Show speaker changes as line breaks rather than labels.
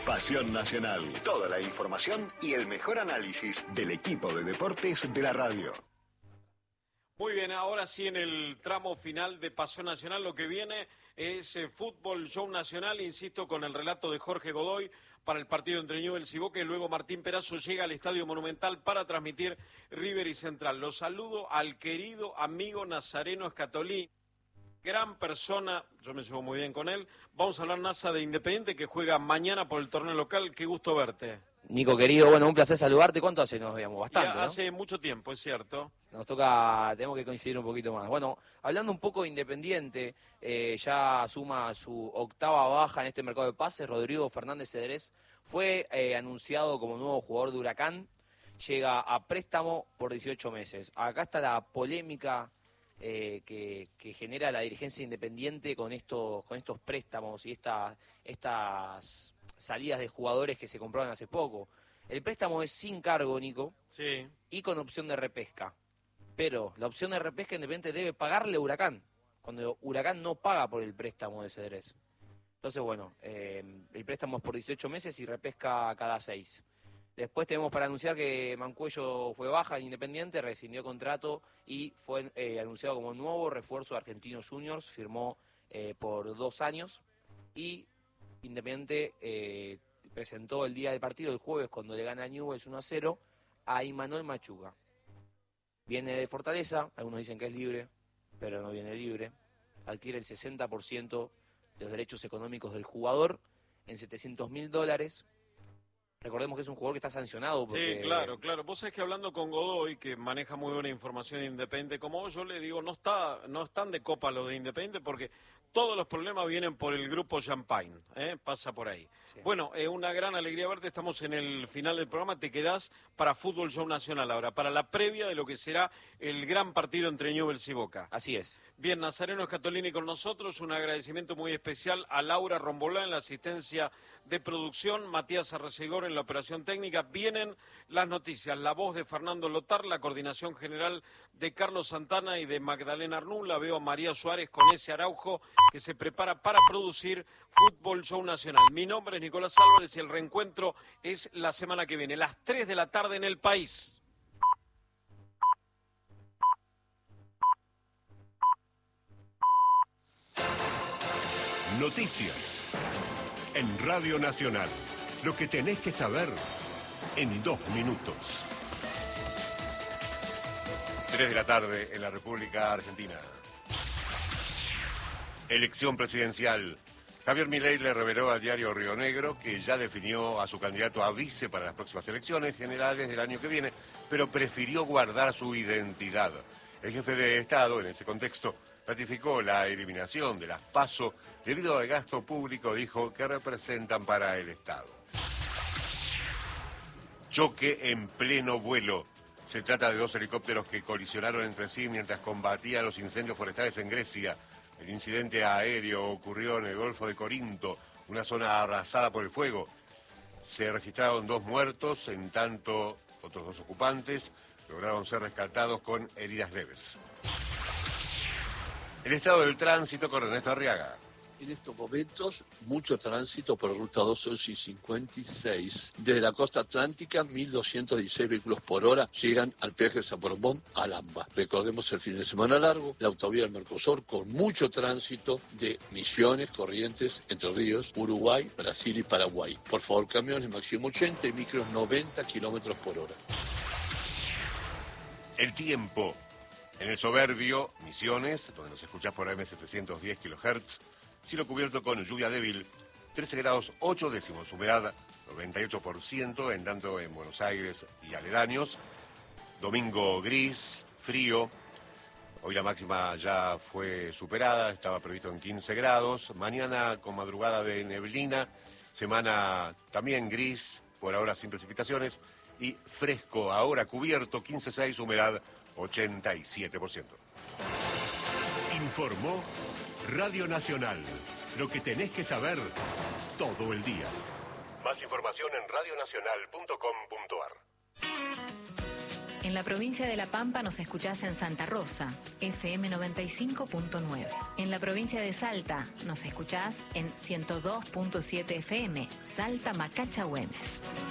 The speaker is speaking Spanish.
Pasión Nacional. Toda la información y el mejor análisis del equipo de deportes de la radio.
Muy bien, ahora sí en el tramo final de Pasión Nacional lo que viene es Fútbol Show Nacional, insisto, con el relato de Jorge Godoy para el partido entre Newell's y Boca, y luego Martín Perazo llega al Estadio Monumental para transmitir River y Central. Los saludo al querido amigo Nazareno Escatolí, gran persona, yo me llevo muy bien con él. Vamos a hablar, Nasa, de Independiente que juega mañana por el torneo local. Qué gusto verte.
Nico, querido, bueno, un placer saludarte. ¿Cuánto hace nos veíamos? Bastante,
ya, hace
¿no?
mucho tiempo, es cierto.
Tenemos que coincidir un poquito más. Bueno, hablando un poco de Independiente, ya suma su octava baja en este mercado de pases. Rodrigo Fernández Cedrés fue anunciado como nuevo jugador de Huracán. Llega a préstamo por 18 meses. Acá está la polémica que genera la dirigencia independiente con estos préstamos y estas salidas de jugadores que se compraron hace poco. El préstamo es sin cargo, Nico,
sí, y
con opción de repesca. Pero la opción de repesca Independiente debe pagarle a Huracán, cuando Huracán no paga por el préstamo de Cedrés. Entonces, bueno, el préstamo es por 18 meses y repesca cada 6. Después tenemos para anunciar que Mancuello fue baja en Independiente, rescindió contrato y fue anunciado como nuevo refuerzo de Argentinos Juniors, firmó por 2 años. Y Independiente presentó el día del partido, el jueves, cuando le gana a Newell's 1-0, a Imanol Machuga. Viene de Fortaleza, algunos dicen que es libre, pero no viene libre. Adquiere el 60% de los derechos económicos del jugador en $700.000. Recordemos que es un jugador que está sancionado. Porque...
Sí, claro. Vos sabés que hablando con Godoy, que maneja muy buena información Independiente, como vos, yo le digo, no están de copa lo de Independiente, porque todos los problemas vienen por el grupo Champagne, pasa por ahí. Sí. Bueno, una gran alegría verte, estamos en el final del programa, te quedás para Fútbol Show Nacional ahora, para la previa de lo que será el gran partido entre Newell's y Boca.
Así es.
Bien, Nazareno Escatolini con nosotros, un agradecimiento muy especial a Laura Rombolá en la asistencia de producción, Matías Arrecegor en la operación técnica. Vienen las noticias, la voz de Fernando Lotar, la coordinación general de Carlos Santana y de Magdalena Arnú. La veo a María Suárez con ese Araujo que se prepara para producir Fútbol Show Nacional. Mi nombre es Nicolás Álvarez y el reencuentro es la semana que viene, las 3 de la tarde en El País.
Noticias en Radio Nacional. Lo que tenés que saber en 2 minutos. 3 de la tarde en la República Argentina. Elección presidencial. Javier Milei le reveló al diario Río Negro que ya definió a su candidato a vice para las próximas elecciones generales del año que viene, pero prefirió guardar su identidad. El jefe de Estado, en ese contexto, ratificó la eliminación de las PASO debido al gasto público, dijo, que representan para el Estado. Choque en pleno vuelo. Se trata de 2 helicópteros que colisionaron entre sí mientras combatían los incendios forestales en Grecia. El incidente aéreo ocurrió en el Golfo de Corinto, una zona arrasada por el fuego. Se registraron 2 muertos, en tanto otros 2 ocupantes lograron ser rescatados con heridas leves. El estado del tránsito con Ernesto Arriaga.
En estos momentos, mucho tránsito por ruta 211 y 56. Desde la costa atlántica, 1.216 vehículos por hora llegan al peaje de San Borondón a Lamba. Recordemos el fin de semana largo, la autovía del Mercosur con mucho tránsito de Misiones, Corrientes, Entre Ríos, Uruguay, Brasil y Paraguay. Por favor, camiones máximo 80 y micros 90 kilómetros por hora.
El tiempo. En el soberbio, Misiones, donde nos escuchás por AM 710 kHz, cielo cubierto con lluvia débil, 13 grados 8 décimos, humedad 98%, en tanto en Buenos Aires y aledaños. Domingo gris, frío, hoy la máxima ya fue superada, estaba previsto en 15 grados, mañana con madrugada de neblina, semana también gris, por ahora sin precipitaciones, y fresco, ahora cubierto, 15,6, humedad 87%. Informó Radio Nacional. Lo que tenés que saber todo el día. Más información en radionacional.com.ar.
En la provincia de La Pampa nos escuchás en Santa Rosa, FM 95.9. En la provincia de Salta nos escuchás en 102.7 FM, Salta Macacha Güemes.